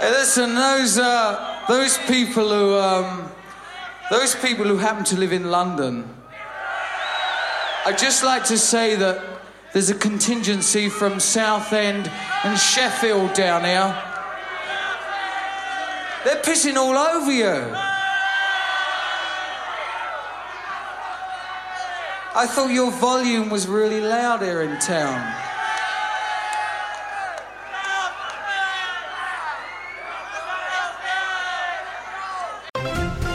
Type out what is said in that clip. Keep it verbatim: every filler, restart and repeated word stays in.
Hey, listen, those uh, those people who um, those people who happen to live in London, I'd just like to say that there's a contingency from Southend and Sheffield down here. They're pissing all over you. I thought your volume was really loud here in town.